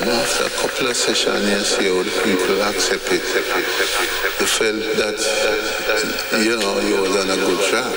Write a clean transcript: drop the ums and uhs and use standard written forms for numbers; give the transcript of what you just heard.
after a couple of sessions, you see how the people accept it. You felt that, you know, you was on a good track.